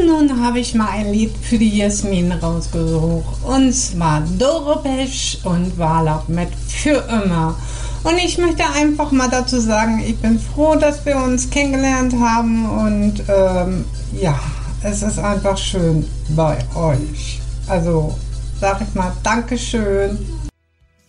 Und nun habe ich mal ein Lied für die Jasmin rausgesucht. Und zwar Doro Pesch und Wala mit Für immer. Und ich möchte einfach mal dazu sagen, ich bin froh, dass wir uns kennengelernt haben. Und ja, es ist einfach schön bei euch. Also sag ich mal Dankeschön.